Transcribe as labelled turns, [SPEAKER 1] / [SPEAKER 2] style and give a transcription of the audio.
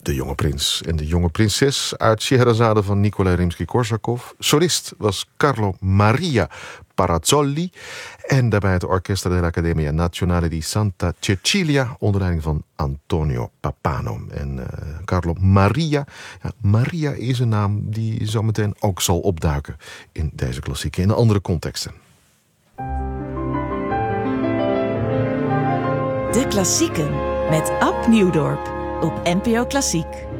[SPEAKER 1] De Jonge Prins en de Jonge Prinses uit Scheherazade van Nikolai Rimsky-Korsakov. Solist was Carlo Maria Parazzoli. En daarbij het Orchestra dell'Accademia Nazionale di Santa Cecilia onder leiding van Antonio Pappano. En Carlo Maria. Ja, Maria is een naam die zo meteen ook zal opduiken in deze klassieken, in andere contexten.
[SPEAKER 2] De Klassieken met Ab Nieuwdorp op NPO Klassiek.